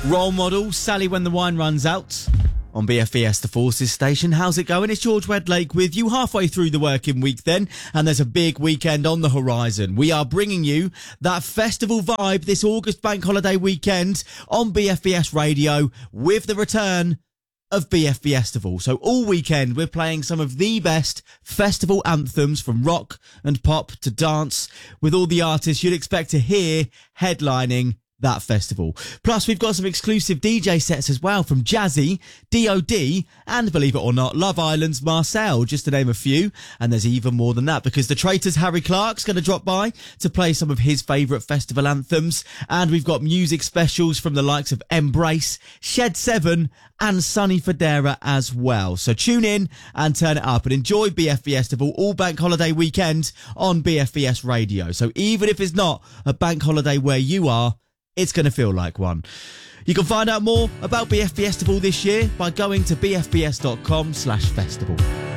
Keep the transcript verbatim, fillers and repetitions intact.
Role model, Sally When the Wine Runs Out. On B F E S, the Forces Station. How's it going? It's George Wedlake with you, halfway through the working week then, and there's a big weekend on the horizon. We are bringing you that festival vibe this August bank holiday weekend on B F E S Radio with the return of B F Festival. So all weekend we're playing some of the best festival anthems from rock and pop to dance with all the artists you'd expect to hear headlining that festival. Plus, we've got some exclusive D J sets as well from Jazzy, D O D, and believe it or not, Love Island's Marcel, just to name a few. And there's even more than that because the Traitors' Harry Clark's going to drop by to play some of his favourite festival anthems. And we've got music specials from the likes of Embrace, Shed seven, and Sonny Fodera as well. So tune in and turn it up and enjoy B F Festival all bank holiday weekend on B F E S Radio. So even if it's not a bank holiday where you are, it's going to feel like one. You can find out more about B F Festival this year by going to bfbs.com slash festival.